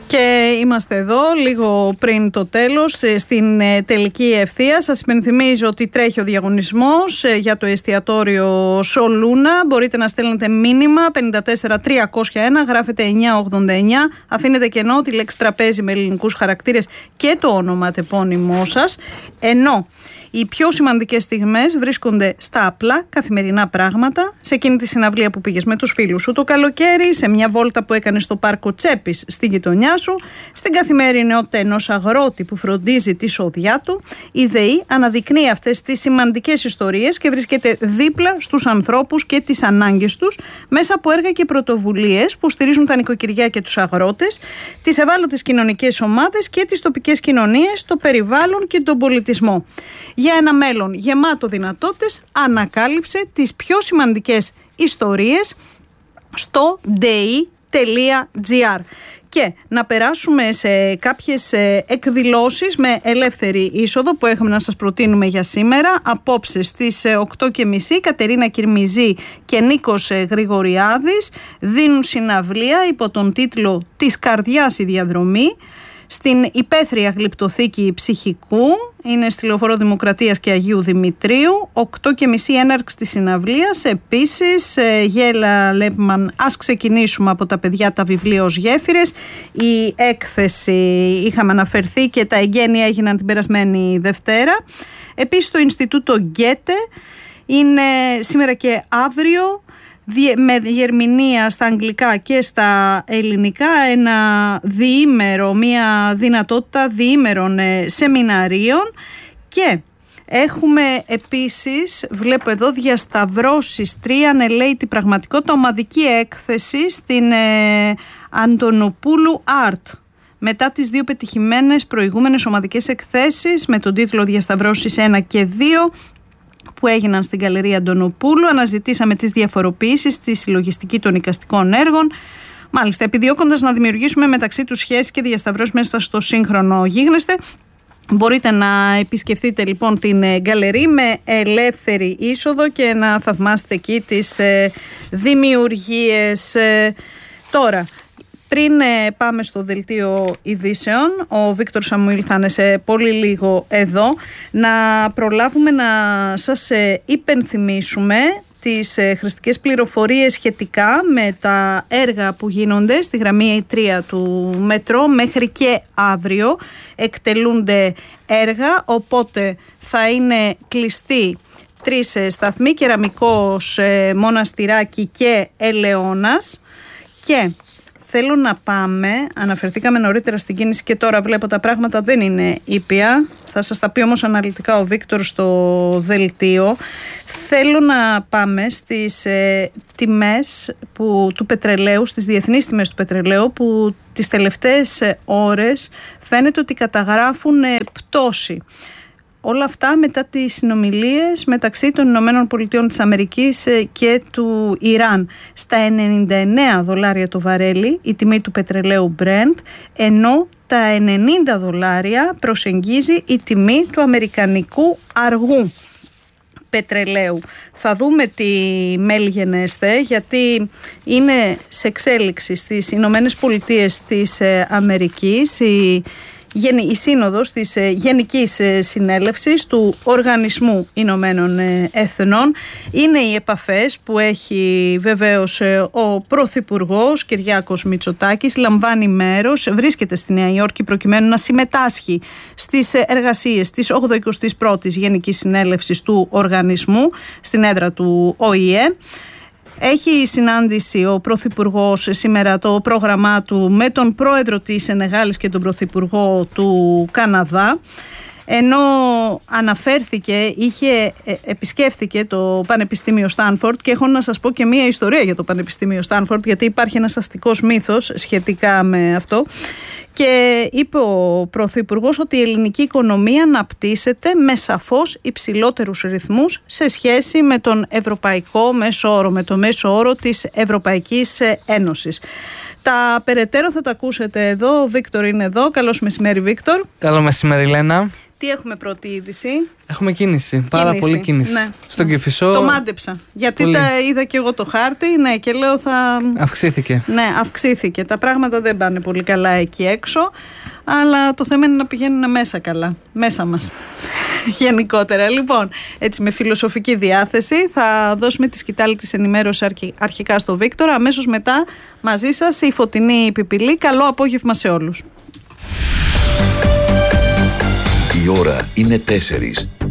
Και είμαστε εδώ λίγο πριν το τέλος, στην τελική ευθεία. Σας υπενθυμίζω ότι τρέχει ο διαγωνισμός για το εστιατόριο Σολούνα. Μπορείτε να στέλνετε μήνυμα 54301, γράφετε 989, αφήνετε κενό τη λέξη τραπέζι με ελληνικούς χαρακτήρες και το όνομα τεπώνυμό σας. Ενώ οι πιο σημαντικές στιγμές βρίσκονται στα απλά καθημερινά πράγματα, σε εκείνη τη συναυλία που πήγες με τους φίλους σου το καλοκαίρι, σε μια βόλτα που έκανες στο πάρκο Τσέπης στη γειτονιά σου, στην καθημερινότητα ενός αγρότη που φροντίζει τη σοδιά του. Η ΔΕΗ αναδεικνύει αυτές τις σημαντικές ιστορίες και βρίσκεται δίπλα στους ανθρώπους και τις ανάγκες τους μέσα από έργα και πρωτοβουλίες που στηρίζουν τα νοικοκυριά και τους αγρότες, τις ευάλωτες κοινωνικές ομάδες και τις τοπικές κοινωνίες, το περιβάλλον και τον πολιτισμό. Για ένα μέλλον γεμάτο δυνατότητες, ανακάλυψε τις πιο σημαντικές ιστορίες στο dei.gr. Και να περάσουμε σε κάποιες εκδηλώσεις με ελεύθερη είσοδο που έχουμε να σας προτείνουμε για σήμερα. Απόψε στις 8.30 Κατερίνα Κυρμιζή και Νίκος Γρηγοριάδης δίνουν συναυλία υπό τον τίτλο «Της καρδιάς η διαδρομή» στην υπαίθρια γλυπτοθήκη ψυχικού. Είναι στη Λεωφόρο Δημοκρατίας και Αγίου Δημητρίου. 8.30 έναρξη της συναυλίας. Επίσης, Γέλα Λέπμαν, ας ξεκινήσουμε από τα παιδιά τα βιβλία ως γέφυρες. Η έκθεση είχαμε αναφερθεί και τα εγγένεια έγιναν την περασμένη Δευτέρα. Επίσης, το Ινστιτούτο Γκέτε είναι σήμερα και αύριο, με διερμηνία στα αγγλικά και στα ελληνικά, ένα διήμερο, μια δυνατότητα διήμερων σεμιναρίων. Και έχουμε επίσης, βλέπω εδώ, διασταυρώσεις 3, λέει την πραγματικότητα, ομαδική έκθεση στην Αντωνοπούλου Art. Μετά τις δύο πετυχημένες προηγούμενες ομαδικές εκθέσεις με τον τίτλο «Διασταυρώσεις 1 και 2», που έγιναν στην Γκαλερία Αντωνοπούλου, αναζητήσαμε τις διαφοροποιήσεις στη συλλογιστική των εικαστικών έργων. Μάλιστα, επιδιώκοντας να δημιουργήσουμε μεταξύ τους σχέσεις και διασταυρώσεις μέσα στο σύγχρονο γίγνεσθε. Μπορείτε να επισκεφτείτε λοιπόν την γκαλερί με ελεύθερη είσοδο και να θαυμάσετε εκεί τις δημιουργίες. Τώρα, πριν πάμε στο δελτίο ειδήσεων, ο Βίκτορ Σαμουήλ θα είναι σε πολύ λίγο εδώ, να προλάβουμε να σας υπενθυμίσουμε τις χρηστικές πληροφορίες σχετικά με τα έργα που γίνονται στη γραμμή 3 του μετρό. Μέχρι και αύριο εκτελούνται έργα, οπότε θα είναι κλειστοί 3 σταθμοί, Κεραμικός, Μοναστηράκι και Ελαιώνας. Και θέλω να πάμε, αναφερθήκαμε νωρίτερα στην κίνηση και τώρα βλέπω τα πράγματα δεν είναι ήπια. Θα σας τα πει όμως αναλυτικά ο Βίκτορ στο δελτίο. Θέλω να πάμε στις τιμές του πετρελαίου, στις διεθνείς τιμές του πετρελαίου, που τις τελευταίες ώρες φαίνεται ότι καταγράφουν πτώση. Όλα αυτά μετά τις συνομιλίες μεταξύ των Ηνωμένων Πολιτειών της Αμερικής και του Ιράν. Στα $99 το βαρέλι η τιμή του πετρελαίου Brent, ενώ τα $90 προσεγγίζει η τιμή του αμερικανικού αργού πετρελαίου. Θα δούμε τι μέλγενέστε, γιατί είναι σε εξέλιξη στις Ηνωμένες Πολιτείες της Αμερικής η σύνοδος της Γενικής Συνέλευσης του Οργανισμού Ηνωμένων Εθνών. Είναι οι επαφές που έχει βεβαίως ο Πρωθυπουργός Κυριάκος Μητσοτάκης, λαμβάνει μέρος, βρίσκεται στη Νέα Υόρκη προκειμένου να συμμετάσχει στις εργασίες της 81ης Γενικής Συνέλευσης του Οργανισμού στην έδρα του ΟΗΕ. Έχει συνάντηση ο Πρωθυπουργός σήμερα, το πρόγραμμά του, με τον Πρόεδρο της Σενεγάλης και τον Πρωθυπουργό του Καναδά. Ενώ επισκέφθηκε το Πανεπιστήμιο Στάνφορντ, και έχω να σας πω και μία ιστορία για το Πανεπιστήμιο Στάνφορντ, γιατί υπάρχει ένας αστικός μύθος σχετικά με αυτό. Και είπε ο Πρωθυπουργός ότι η ελληνική οικονομία αναπτύσσεται με σαφώς υψηλότερους ρυθμούς σε σχέση με τον ευρωπαϊκό μέσο όρο, με το μέσο όρο της Ευρωπαϊκής Ένωσης. Τα περαιτέρω θα τα ακούσετε εδώ. Ο Βίκτορ είναι εδώ. Καλώς μεσημέρι, Βίκτορ. Καλό μεσημέρι, Λένα. Τι έχουμε πρώτη είδηση? Έχουμε κίνηση. Πάρα πολύ κίνηση. Ναι. Στον Κηφισό. Το μάντεψα. Γιατί πολύ. τα είδα και εγώ το χάρτη. Ναι, και λέω θα. Αυξήθηκε. Ναι, αυξήθηκε. Τα πράγματα δεν πάνε πολύ καλά εκεί έξω. Αλλά το θέμα είναι να πηγαίνουν μέσα καλά. Μέσα μας. Γενικότερα. Λοιπόν, έτσι με φιλοσοφική διάθεση θα δώσουμε τη σκητάλη της ενημέρωσης αρχικά στο Βίκτορα. Αμέσως μετά μαζί σας η Φωτεινή Πιπιλή. Καλό απόγευμα σε όλους. Η ώρα είναι 4.